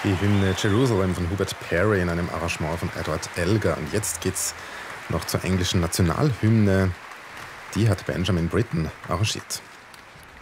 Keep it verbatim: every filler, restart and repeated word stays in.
Die Hymne Jerusalem von Hubert Parry in einem Arrangement von Edward Elgar. Und jetzt geht's noch zur englischen Nationalhymne. Die hat Benjamin Britten arrangiert.